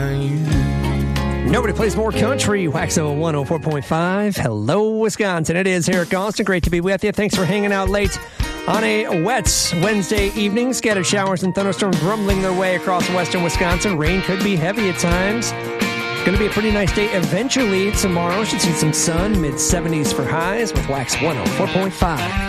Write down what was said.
Nobody plays more country. Waxo 104.5. Hello, Wisconsin. It is Eric Austin. Great to be with you. Thanks for hanging out late on a wet Wednesday evening. Scattered showers and thunderstorms rumbling their way across western Wisconsin. Rain could be heavy at times. Going to be a pretty nice day eventually tomorrow. Should see some sun, mid-70s for highs with Wax 104.5.